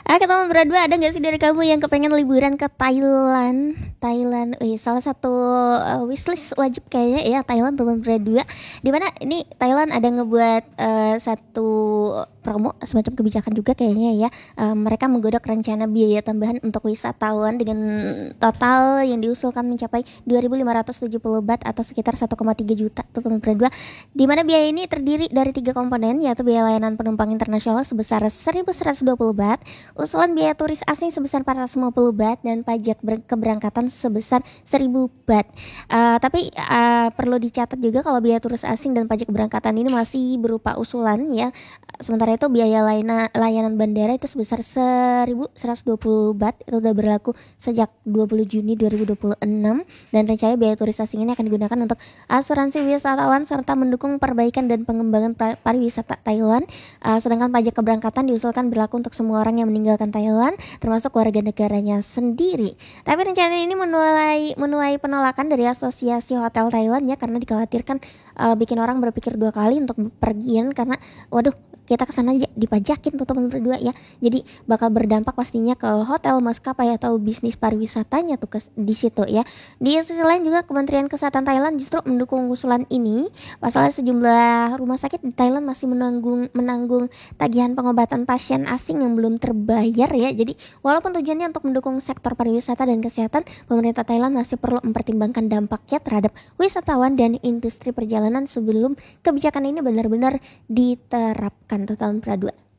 Oke teman berdua, ada gak sih dari kamu yang kepengen liburan ke Thailand? Thailand, salah satu wishlist wajib kayaknya ya Thailand teman berdua. Dimana ini Thailand ada ngebuat satu promo semacam kebijakan juga kayaknya ya. Mereka menggodok rencana biaya tambahan untuk wisatawan dengan total yang diusulkan mencapai 2.570 baht atau sekitar 1,3 juta tuh teman berdua. Dimana biaya ini terdiri dari 3 komponen, yaitu biaya layanan penumpang internasional sebesar 1.120 baht, usulan biaya turis asing sebesar 450 baht, dan pajak keberangkatan sebesar 1.000 baht. Tapi perlu dicatat juga kalau biaya turis asing dan pajak keberangkatan ini masih berupa usulan ya. Sementara itu biaya layanan bandara itu sebesar 1.120 baht, itu udah berlaku sejak 20 Juni 2026, dan rencana biaya turis asing ini akan digunakan untuk asuransi wisatawan serta mendukung perbaikan dan pengembangan pariwisata Thailand. Sedangkan pajak keberangkatan diusulkan berlaku untuk semua orang yang meninggalkan Thailand, termasuk warga negaranya sendiri. Tapi rencana ini menuai penolakan dari Asosiasi Hotel Thailand ya, karena dikhawatirkan bikin orang berpikir dua kali untuk pergian, karena waduh, kita kesana aja dipajakin tuh teman berdua ya. Jadi bakal berdampak pastinya ke hotel, maskapai atau bisnis pariwisatanya tuh di situ ya. Di sisi lain juga Kementerian Kesehatan Thailand justru mendukung usulan ini. Pasalnya sejumlah rumah sakit di Thailand masih menanggung tagihan pengobatan pasien asing yang belum terbayar ya. Jadi walaupun tujuannya untuk mendukung sektor pariwisata dan kesehatan, pemerintah Thailand masih perlu mempertimbangkan dampaknya terhadap wisatawan dan industri perjalanan sebelum kebijakan ini benar-benar diterapkan. Tahun pra 2.